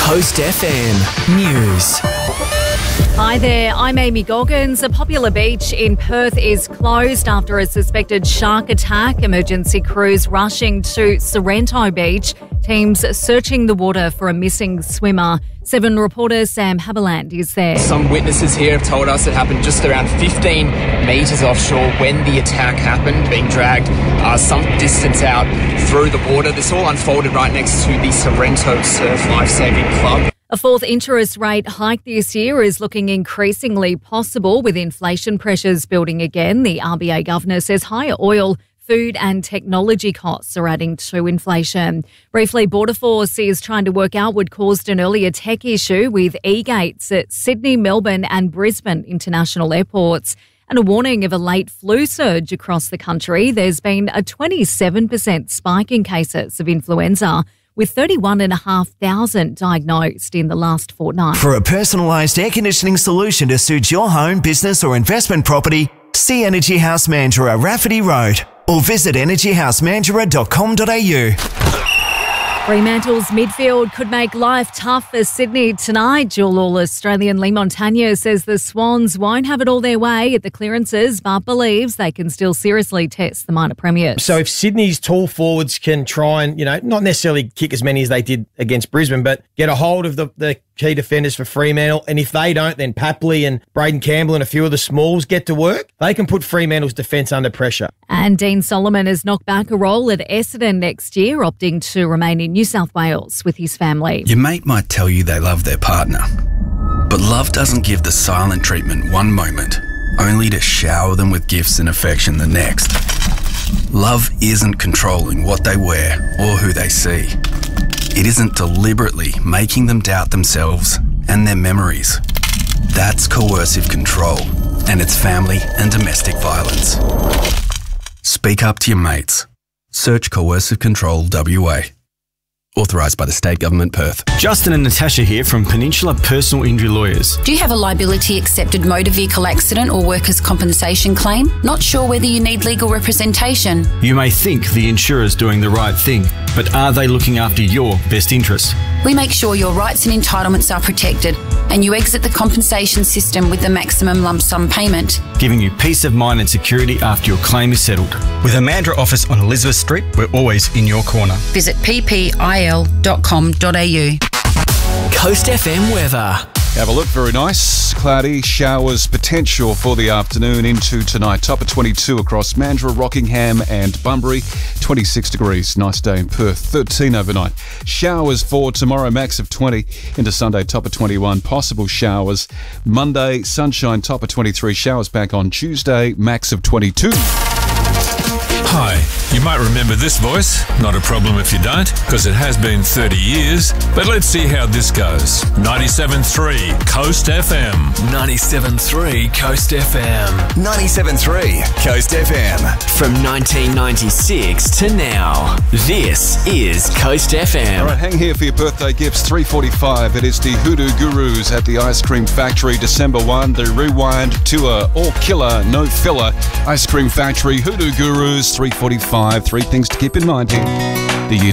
Coast FM News. Hi there, I'm Amy Goggins. A popular beach in Perth is closed after a suspected shark attack. Emergency crews rushing to Sorrento Beach. Teams searching the water for a missing swimmer. 7 reporter Sam Haberland is there. Some witnesses here have told us it happened just around 15 metres offshore when the attack happened, being dragged some distance out through the water. This all unfolded right next to the Sorrento Surf Lifesaving Club. A fourth interest rate hike this year is looking increasingly possible with inflation pressures building again. The RBA governor says higher oil, food and technology costs are adding to inflation. Briefly, Border Force is trying to work out what caused an earlier tech issue with e-gates at Sydney, Melbourne and Brisbane international airports. And a warning of a late flu surge across the country. There's been a 27% spike in cases of influenza, with 31,500 diagnosed in the last fortnight. For a personalised air conditioning solution to suit your home, business or investment property, see Energy House Mandurah, Rafferty Road, or visit energyhousemandurah.com.au. Fremantle's midfield could make life tough for Sydney tonight. Dual All-Australian Lee Montagna says the Swans won't have it all their way at the clearances, but believes they can still seriously test the minor premiers. So if Sydney's tall forwards can try and, not necessarily kick as many as they did against Brisbane, but get a hold of the key defenders for Fremantle, and if they don't, then Papley and Braden Campbell and a few of the smalls get to work, they can put Fremantle's defence under pressure. And Dean Solomon has knocked back a role at Essendon next year, opting to remain in New South Wales with his family. Your mate might tell you they love their partner, but love doesn't give the silent treatment one moment, only to shower them with gifts and affection the next. Love isn't controlling what they wear or who they see. It isn't deliberately making them doubt themselves and their memories. That's coercive control, and it's family and domestic violence. Speak up to your mates. Search Coercive Control WA. Authorised by the State Government, Perth. Justin and Natasha here from Peninsula Personal Injury Lawyers. Do you have a liability accepted motor vehicle accident or workers' compensation claim? Not sure whether you need legal representation? You may think the insurer's doing the right thing, but are they looking after your best interests? We make sure your rights and entitlements are protected and you exit the compensation system with the maximum lump sum payment, giving you peace of mind and security after your claim is settled. With a Mandurah office on Elizabeth Street, we're always in your corner. Visit ppil.com.au. Coast FM weather. Have a look, very nice. Cloudy, showers potential for the afternoon into tonight. Top of 22 across Mandurah, Rockingham and Bunbury. 26 degrees, nice day in Perth. 13 overnight. Showers for tomorrow, max of 20. Into Sunday, top of 21. Possible showers. Monday, sunshine, top of 23. Showers back on Tuesday, max of 22. Hi, you might remember this voice. Not a problem if you don't, because it has been 30 years. But let's see how this goes. 97.3 Coast FM. 97.3 Coast FM. 97.3 Coast FM. From 1996 to now, this is Coast FM. All right, hang here for your birthday gifts. 3:45. It is the Hoodoo Gurus at the Ice Cream Factory, December 1. The Rewind Tour, all killer, no filler. Ice Cream Factory, Hoodoo Gurus, 3:45. 3 things to keep in mind here.